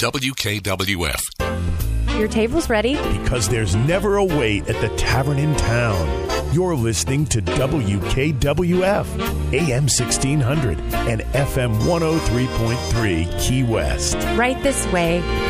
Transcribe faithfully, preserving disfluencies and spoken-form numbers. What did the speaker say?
W K W F. Your table's ready. Because there's never a wait at the Tavern in Town. You're listening to W K W F, A M sixteen hundred and F M one oh three point three Key West. Right this way.